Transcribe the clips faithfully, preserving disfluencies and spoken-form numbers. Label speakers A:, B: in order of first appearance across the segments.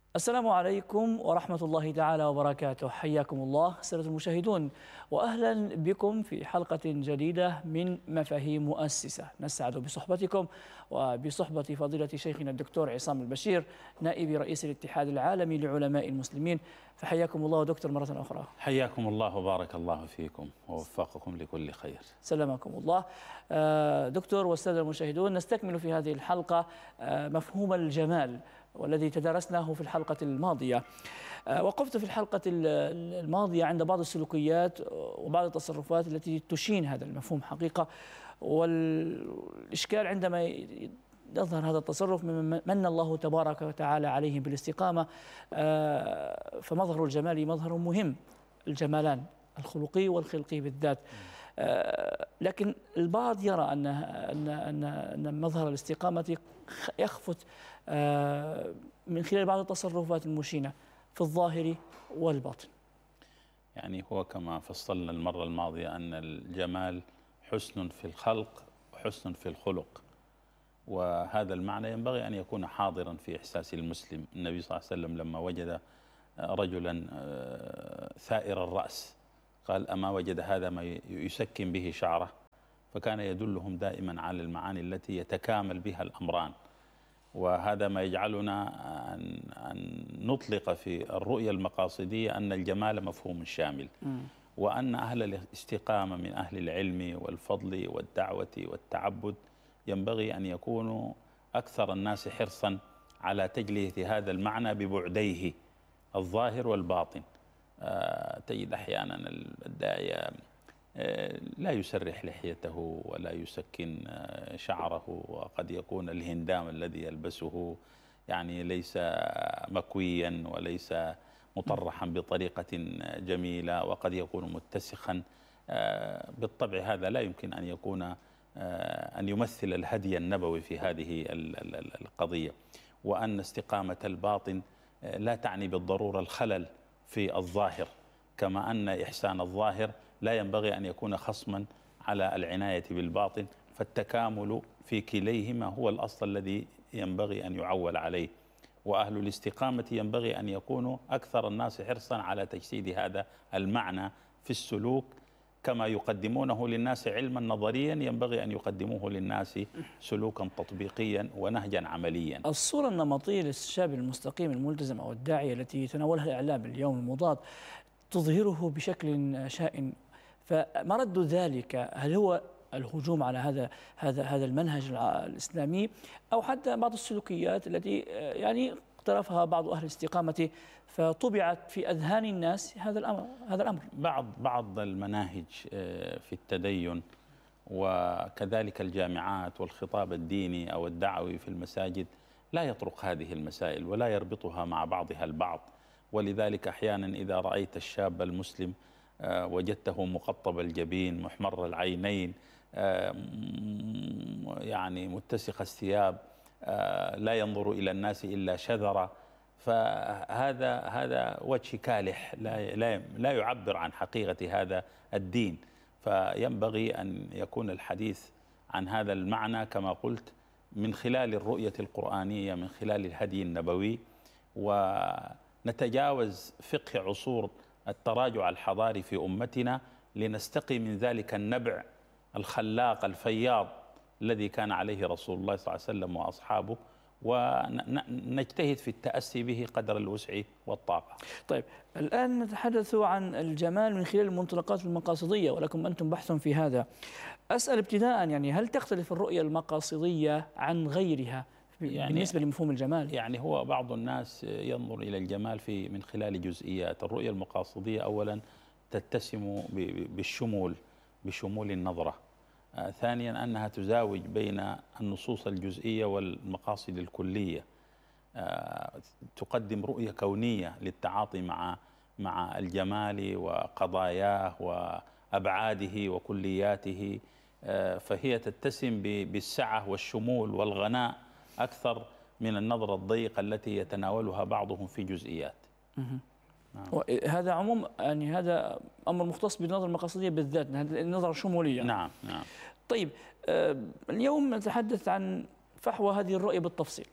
A: السلام عليكم ورحمة الله تعالى وبركاته. حياكم الله سادة المشاهدون، وأهلا بكم في حلقة جديدة من مفاهيم مؤسسة. نسعد بصحبتكم وبصحبة فضيلة شيخنا الدكتور عصام البشير، نائب رئيس الاتحاد العالمي لعلماء المسلمين. فحياكم الله دكتور مرة أخرى.
B: حياكم الله وبارك الله فيكم ووفقكم لكل خير.
A: سلامكم الله. دكتور والسادة المشاهدون، نستكمل في هذه الحلقة مفهوم الجمال والذي تدارسناه في الحلقة الماضية. وقفت في الحلقة الماضية عند بعض السلوكيات وبعض التصرفات التي تشين هذا المفهوم حقيقة، والإشكال عندما يظهر هذا التصرف من من الله تبارك وتعالى عليهم بالاستقامة، فمظهر الجمال مظهر مهم، الجمالان الخلقي والخلقي بالذات. لكن البعض يرى أن أن أن أن مظهر الاستقامة يخفت من خلال بعض التصرفات المشينة في الظاهر والباطن.
B: يعني هو كما فصلنا المرة الماضية أن الجمال حسن في الخلق وحسن في الخلق، وهذا المعنى ينبغي أن يكون حاضرا في إحساس المسلم. النبي صلى الله عليه وسلم لما وجد رجلا ثائر الرأس قال: أما وجد هذا ما يسكن به شعره؟ فكان يدلهم دائما على المعاني التي يتكامل بها الأمران، وهذا ما يجعلنا أن, أن نطلق في الرؤية المقاصدية أن الجمال مفهوم شامل، وأن أهل الاستقامة من أهل العلم والفضل والدعوة والتعبد ينبغي أن يكونوا أكثر الناس حرصا على تجلية هذا المعنى ببعديه الظاهر والباطن. آه تجد أحيانا الداعية آه لا يسرح لحيته ولا يسكن آه شعره، وقد يكون الهندام الذي يلبسه يعني ليس مكويا وليس مطرحا بطريقة جميلة، وقد يكون متسخا. آه بالطبع هذا لا يمكن أن يكون آه أن يمثل الهدي النبوي في هذه القضية، وأن استقامة الباطن آه لا تعني بالضرورة الخلل في الظاهر، كما أن إحسان الظاهر لا ينبغي أن يكون خصما على العناية بالباطن، فالتكامل في كليهما هو الأصل الذي ينبغي أن يعول عليه. وأهل الاستقامة ينبغي أن يكونوا أكثر الناس حرصا على تجسيد هذا المعنى في السلوك، كما يقدمونه للناس علما نظريا ينبغي أن يقدموه للناس سلوكا تطبيقيا ونهجا عمليا.
A: الصورة النمطية للشاب المستقيم الملتزم أو الداعية التي يتناولها الإعلام اليوم المضاد تظهره بشكل شائن، فمرد ذلك هل هو الهجوم على هذا هذا هذا المنهج الإسلامي، أو حتى بعض السلوكيات التي يعني اقترفها بعض أهل الاستقامة فطبعت في أذهان الناس هذا الأمر هذا الأمر
B: بعض بعض المناهج في التدين وكذلك الجامعات والخطاب الديني أو الدعوي في المساجد لا يطرق هذه المسائل ولا يربطها مع بعضها البعض، ولذلك أحيانا إذا رأيت الشاب المسلم وجدته مقطب الجبين محمر العينين يعني متسخ الثياب لا ينظر إلى الناس إلا شذرة، فهذا هذا وجه كالح لا لا لا يعبر عن حقيقة هذا الدين. فينبغي أن يكون الحديث عن هذا المعنى كما قلت من خلال الرؤية القرآنية، من خلال الهدي النبوي، ونتجاوز فقه عصور التراجع الحضاري في أمتنا لنستقي من ذلك النبع الخلاق الفياض الذي كان عليه رسول الله صلى الله عليه وسلم وأصحابه، ونجتهد في التأسي به قدر الوسع والطاقة.
A: طيب، الآن نتحدث عن الجمال من خلال المنطلقات المقاصدية، ولكم أنتم بحث في هذا. أسأل ابتداء، يعني هل تختلف الرؤية المقاصدية عن غيرها يعني بالنسبة لمفهوم الجمال؟
B: يعني هو بعض الناس ينظر إلى الجمال في من خلال جزئيات. الرؤية المقاصدية أولا تتسم بالشمول بشمول النظرة. آه ثانيا أنها تزاوج بين النصوص الجزئية والمقاصد الكلية. آه تقدم رؤية كونية للتعاطي مع مع الجمال وقضاياه وأبعاده وكلياته. آه فهي تتسم بالسعة والشمول والغناء أكثر من النظرة الضيقة التي يتناولها بعضهم في جزئيات.
A: نعم. هذا عموم، يعني هذا أمر مختص بالنظرة المقاصدية بالذات، النظرة الشمولية.
B: نعم نعم.
A: طيب، اليوم نتحدث عن فحوى هذه الرؤية بالتفصيل.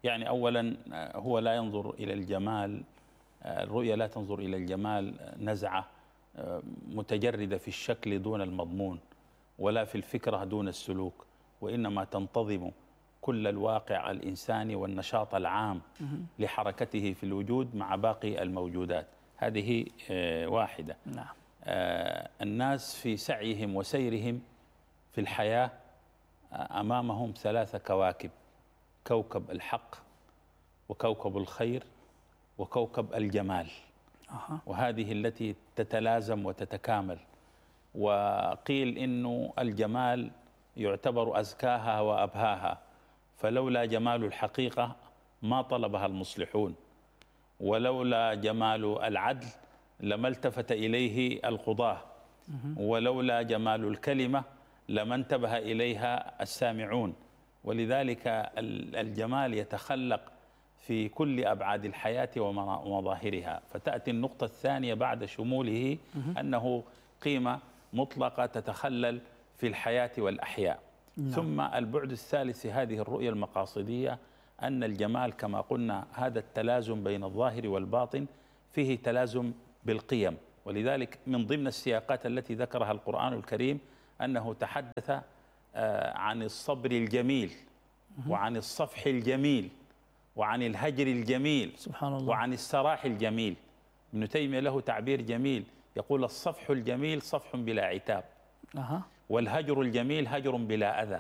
B: يعني أولا هو لا ينظر إلى الجمال، الرؤية لا تنظر إلى الجمال نزعة متجردة في الشكل دون المضمون، ولا في الفكرة دون السلوك، وإنما تنتظم كل الواقع الإنساني والنشاط العام لحركته في الوجود مع باقي الموجودات. هذه واحدة.
A: نعم.
B: الناس في سعيهم وسيرهم في الحياة أمامهم ثلاثة كواكب: كوكب الحق، وكوكب الخير، وكوكب الجمال.
A: أه.
B: وهذه التي تتلازم وتتكامل. وقيل إنه الجمال يعتبر أزكاها وأبهاها، فلولا جمال الحقيقة ما طلبها المصلحون، ولولا جمال العدل لما التفت إليه القضاة، ولولا جمال الكلمة لما انتبه إليها السامعون. ولذلك الجمال يتخلق في كل أبعاد الحياة ومظاهرها. فتأتي النقطة الثانية بعد شموله أنه قيمة مطلقة تتخلل في الحياة والأحياء. نعم. ثم البعد الثالث في هذه الرؤية المقاصدية أن الجمال كما قلنا هذا التلازم بين الظاهر والباطن، فيه تلازم بالقيم. ولذلك من ضمن السياقات التي ذكرها القرآن الكريم أنه تحدث عن الصبر الجميل، وعن الصفح الجميل، وعن الهجر الجميل،
A: سبحان الله،
B: وعن السراح الجميل. ابن تيمية له تعبير جميل يقول: الصفح الجميل صفح بلا عتاب،
A: أه.
B: والهجر الجميل هجر بلا أذى،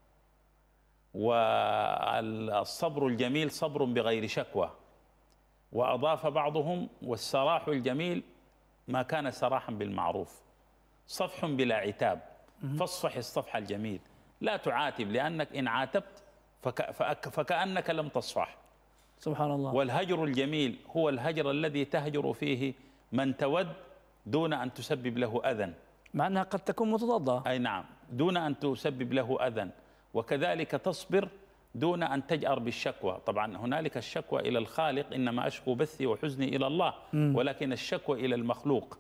B: والصبر الجميل صبر بغير شكوى. وأضاف بعضهم: والسراح الجميل ما كان سراحا بالمعروف، صفح بلا عتاب، فاصفح الصفح الجميل، لا تعاتب، لأنك إن عاتبت فك فك فكأنك لم تصفح.
A: سبحان الله.
B: والهجر الجميل هو الهجر الذي تهجر فيه من تود دون أن تسبب له أذى،
A: مع أنها قد تكون متضادة.
B: أي نعم، دون أن تسبب له أذى. وكذلك تصبر دون أن تجأر بالشكوى. طبعا هنالك الشكوى إلى الخالق: إنما أشكو بثي وحزني إلى الله، ولكن الشكوى إلى المخلوق.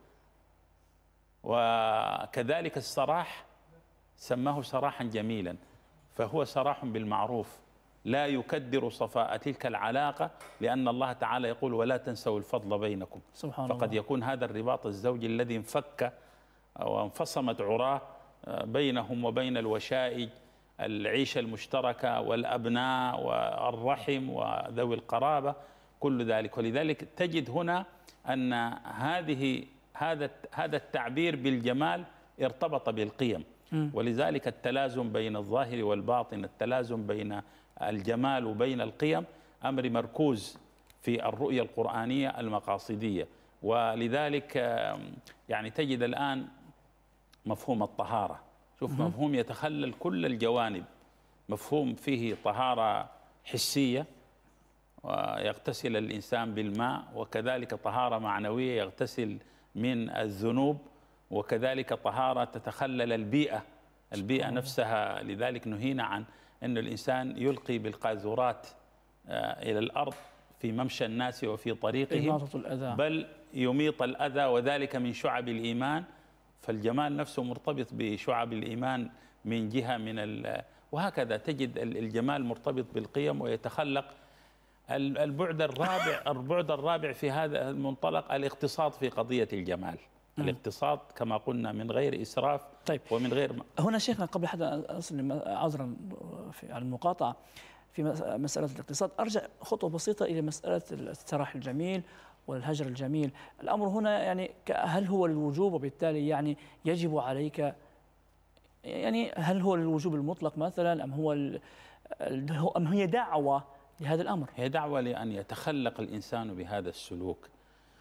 B: وكذلك السراح سماه سراحا جميلا، فهو سراح بالمعروف لا يكدر صفاء تلك العلاقة، لأن الله تعالى يقول: ولا تنسوا الفضل بينكم.
A: سبحان
B: فقد
A: الله.
B: يكون هذا الرباط الزوجي الذي انفك وانفصمت عراه بينهم وبين الوشائج، العيشة المشتركة والأبناء والرحم وذوي القرابة، كل ذلك. ولذلك تجد هنا أن هذه هذا هذا التعبير بالجمال ارتبط بالقيم. ولذلك التلازم بين الظاهر والباطن، التلازم بين الجمال وبين القيم، أمر مركوز في الرؤية القرآنية المقاصدية. ولذلك يعني تجد الآن مفهوم الطهارة، شوف، مفهوم يتخلل كل الجوانب. مفهوم فيه طهارة حسية ويغتسل الإنسان بالماء، وكذلك طهارة معنوية يغتسل من الذنوب، وكذلك طهارة تتخلل البيئة البيئة نفسها. لذلك نهينا عن أن الإنسان يلقي بالقاذورات إلى الأرض في ممشى الناس وفي طريقهم، بل يميط الأذى، وذلك من شعب الإيمان. فالجمال نفسه مرتبط بشعب الإيمان من جهة من ال... وهكذا تجد الجمال مرتبط بالقيم ويتخلق. البعد الرابع البعد الرابع في هذا المنطلق الاقتصاد في قضية الجمال. م. الاقتصاد كما قلنا من غير إسراف.
A: طيب.
B: ومن غير م...
A: هنا شيخنا قبل حتى أصل عذرا على المقاطعة في مسألة الاقتصاد، أرجع خطوة بسيطة إلى مسألة السراح الجميل والهجر الجميل. الأمر هنا يعني هل هو للوجوب، وبالتالي يعني يجب عليك، يعني هل هو للوجوب المطلق مثلا، أم هو أم هي دعوة لهذا الأمر؟
B: هي دعوة لأن يتخلق الإنسان بهذا السلوك.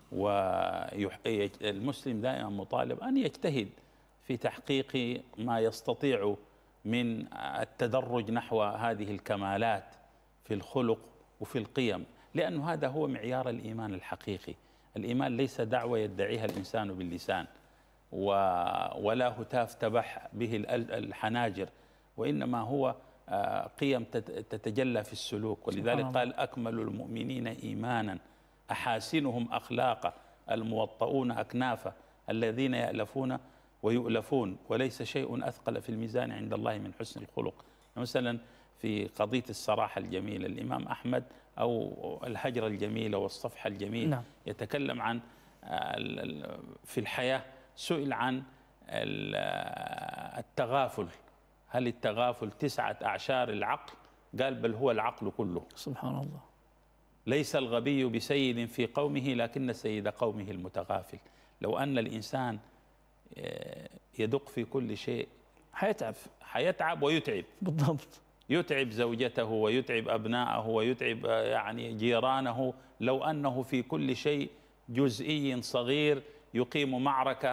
B: والمسلم دائما مطالب أن يجتهد في تحقيق ما يستطيع من التدرج نحو هذه الكمالات في الخلق وفي القيم، لأن هذا هو معيار الإيمان الحقيقي. الإيمان ليس دعوة يدعيها الإنسان باللسان ولا هتاف تبح به الحناجر، وإنما هو قيم تتجلى في السلوك. ولذلك قال: أكمل المؤمنين إيمانا أحاسنهم أخلاقا الموطؤون أكنافا الذين يألفون ويؤلفون وليس شيء أثقل في الميزان عند الله من حسن الخلق. مثلا في قضية الصراحة الجميلة. الإمام أحمد أو الهجرة الجميلة والصفحة الجميلة نعم. يتكلم عن في الحياة، سئل عن التغافل، هل التغافل تسعة أعشار العقل؟ قال بل هو العقل كله.
A: سبحان الله.
B: ليس الغبي بسيد في قومه لكن سيد قومه المتغافل. لو أن الإنسان يدق في كل شيء
A: حيتعب
B: حيتعب ويتعب.
A: بالضبط.
B: يتعب زوجته ويتعب أبناءه ويتعب يعني جيرانه، لو أنه في كل شيء جزئي صغير يقيم معركة،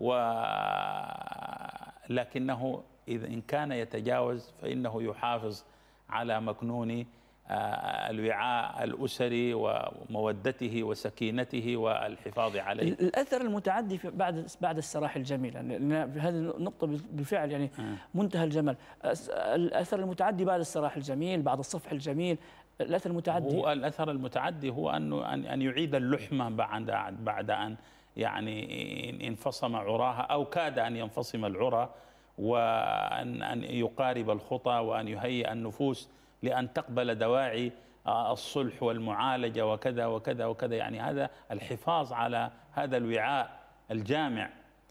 B: ولكنه إذا إن كان يتجاوز فإنه يحافظ على مكنون الوعاء الأسري ومودته وسكينته والحفاظ عليه.
A: الأثر المتعدي بعد بعد السراح الجميل، لأن هذه النقطة بالفعل يعني منتهى الجمال. الأثر المتعدي بعد السراح الجميل، بعد الصفح الجميل، الأثر المتعدي
B: هو الأثر المتعدي هو أنه أن يعيد اللحمة بعد بعد أن يعني انفصم عراها أو كاد أن ينفصم العرى، وأن أن يقارب الخطى وأن يهيئ النفوس لأن تقبل دواعي الصلح والمعالجة وكذا وكذا وكذا. يعني هذا الحفاظ على هذا الوعاء الجامع.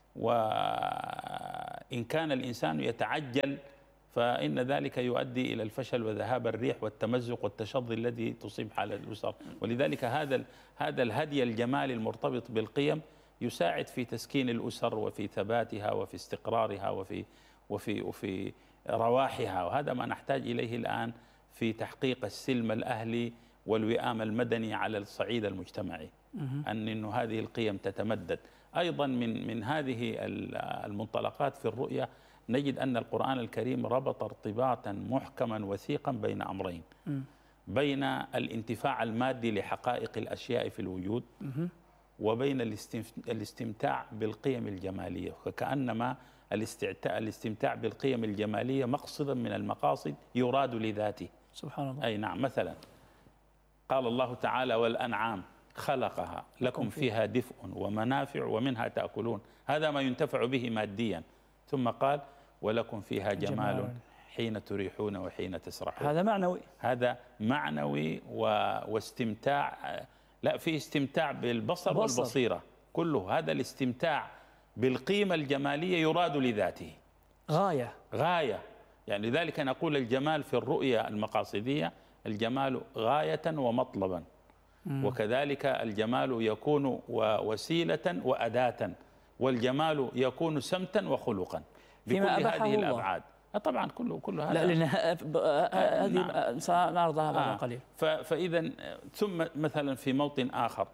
B: وإن كان الإنسان يتعجل فإن ذلك يؤدي إلى الفشل وذهاب الريح والتمزق والتشظي الذي تصيب حال الأسر. ولذلك هذا هذا الهدي الجمالي المرتبط بالقيم يساعد في تسكين الأسر وفي ثباتها وفي استقرارها وفي وفي وفي رواحها. وهذا ما نحتاج إليه الآن في تحقيق السلم الأهلي والوئام المدني على الصعيد المجتمعي، أن إنه هذه القيم تتمدد. أيضا من من هذه المنطلقات في الرؤية نجد أن القرآن الكريم ربط ارتباطا محكما وثيقا بين أمرين، بين الانتفاع المادي لحقائق الأشياء في الوجود وبين الاستمتاع بالقيم الجمالية. وكأنما الاستمتاع بالقيم الجمالية مقصدا من المقاصد يراد لذاته.
A: سبحان الله.
B: أي نعم. مثلا قال الله تعالى والأنعام خلقها لكم فيها دفء ومنافع ومنها تأكلون، هذا ما ينتفع به ماديا. ثم قال ولكم فيها جمال, جمال حين تريحون وحين تسرحون.
A: هذا معنوي.
B: هذا معنوي و... واستمتاع. لا، في استمتاع بالبصر بصر. والبصيرة كله. هذا الاستمتاع بالقيمة الجمالية يراد لذاته
A: غاية
B: غاية. يعني لذلك نقول الجمال في الرؤية المقاصدية الجمال غاية ومطلبا، مم. وكذلك الجمال يكون وسيلة وأداة، والجمال يكون سمتا وخلقا بكل هذه الأبعاد. طبعا كله كل هذا.
A: لا، لأن هذه سنعرضها بعد قليل.
B: فإذا ثم مثلا في موطن آخر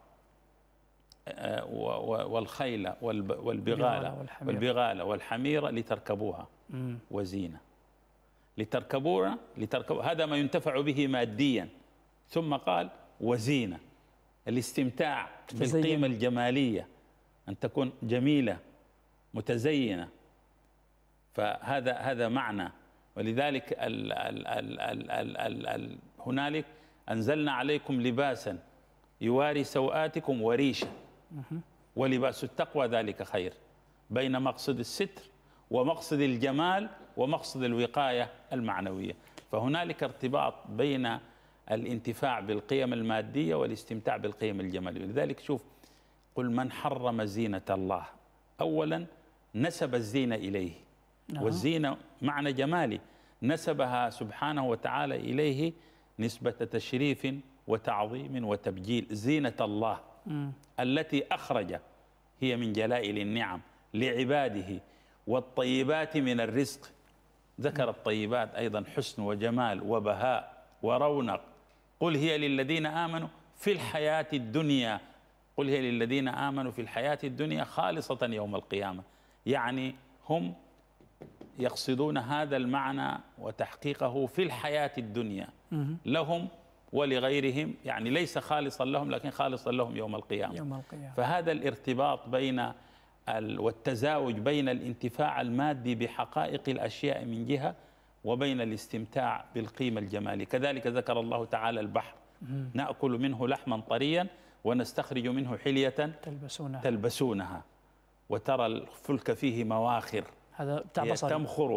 B: والخيل والبغالة والبغالة والحميرة لتركبوها وزينة. لتركبوها لتركبوا هذا ما ينتفع به ماديا. ثم قال وزينة، الاستمتاع بالقيمة الجمالية، أن تكون جميلة متزينة. فهذا هذا معنى. ولذلك ال ال ال ال ال ال ال هنالك أنزلنا عليكم لباسا يواري سوآتكم وريشا ولباس التقوى ذلك خير، بين مقصد الستر ومقصد الجمال ومقصد الوقاية المعنوية. فهنالك ارتباط بين الانتفاع بالقيم المادية والاستمتاع بالقيم الجمالية. لذلك شوف، قل من حرم زينة الله، أولا نسب الزينة إليه، والزينة معنى جمالي نسبها سبحانه وتعالى إليه نسبة تشريف وتعظيم وتبجيل. زينة الله م. التي أخرج هي من جلائل النعم لعباده والطيبات من الرزق. ذكر الطيبات أيضا حسن وجمال وبهاء ورونق. قل هي للذين آمنوا في الحياة الدنيا قل هي للذين آمنوا في الحياة الدنيا خالصة يوم القيامة. يعني هم يقصدون هذا المعنى وتحقيقه في الحياة الدنيا لهم ولغيرهم، يعني ليس خالصا لهم لكن خالصا لهم يوم القيامة.
A: يوم القيامة.
B: فهذا الارتباط بين والتزاوج بين الانتفاع المادي بحقائق الأشياء من جهة وبين الاستمتاع بالقيمة الجمالية. كذلك ذكر الله تعالى البحر نأكل منه لحما طريا ونستخرج منه حلية
A: تلبسونها,
B: تلبسونها وترى الفلك فيه مواخر
A: هذا بتاع بصري
B: تمخر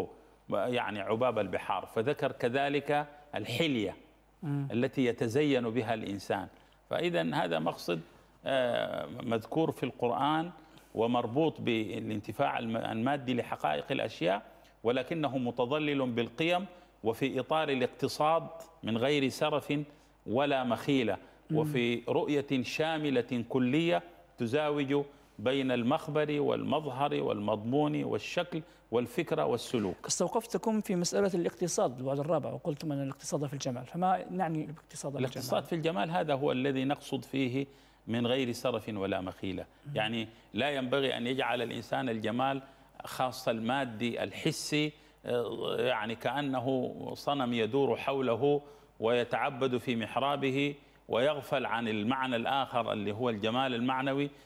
B: يعني عباب البحار. فذكر كذلك الحلية التي يتزين بها الإنسان. فإذا هذا مقصد مذكور في القرآن ومربوط بالانتفاع المادي لحقائق الأشياء، ولكنه متظلل بالقيم وفي إطار الاقتصاد من غير سرف ولا مخيلة، وفي رؤية شاملة كلية تزاوج بين المخبر والمظهر والمضمون والشكل والفكرة والسلوك.
A: استوقفتكم في مسألة الاقتصاد البعد الرابع وقلتم أن الاقتصاد في الجمال، فما نعني باقتصاد الجمال؟
B: الاقتصاد في الجمال هذا هو الذي نقصد فيه من غير سرف ولا مخيلة. يعني لا ينبغي أن يجعل الإنسان الجمال خاصة المادي الحسي، يعني كأنه صنم يدور حوله ويتعبد في محرابه، ويغفل عن المعنى الآخر اللي هو الجمال المعنوي